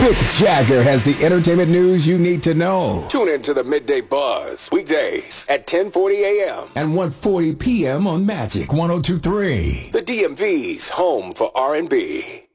Mick Jagger has the entertainment news you need to know. Tune in to the Midday Buzz, weekdays at 10:40 a.m. and 1:40 p.m. on Magic 102.3. The DMV's home for R&B.